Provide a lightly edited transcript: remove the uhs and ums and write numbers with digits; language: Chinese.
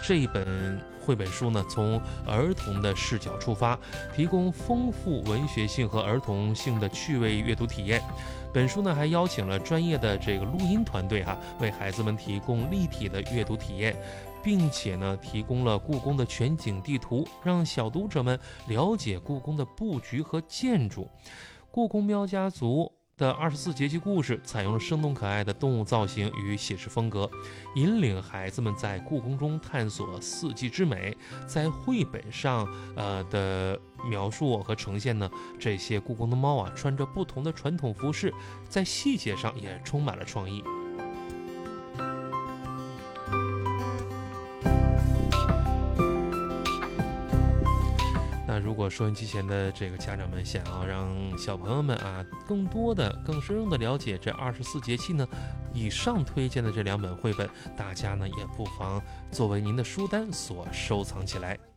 这一本绘本书呢，从儿童的视角出发，提供丰富文学性和儿童性的趣味阅读体验。本书呢还邀请了专业的录音团队为孩子们提供立体的阅读体验，并且呢提供了故宫的全景地图，让小读者们了解故宫的布局和建筑。故宫喵家族的24节气故事采用了生动可爱的动物造型与写实风格，引领孩子们在故宫中探索四季之美。在绘本上的描述和呈现呢，这些故宫的猫穿着不同的传统服饰，在细节上也充满了创意。那如果收音机前的家长们想要让小朋友们更多的、更深入的了解这24节气呢，以上推荐的这2本绘本，大家呢也不妨作为您的书单所收藏起来。